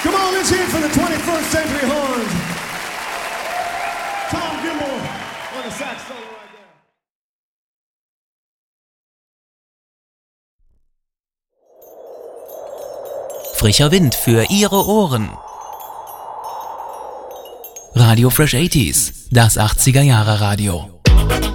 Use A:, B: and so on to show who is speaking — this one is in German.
A: Come on, let's hear it for the 21st Century Horns. Tom Gilmore on the sax solo right there.
B: Frischer Wind für Ihre Ohren. Radio Fresh 80s, das 80er Jahre Radio.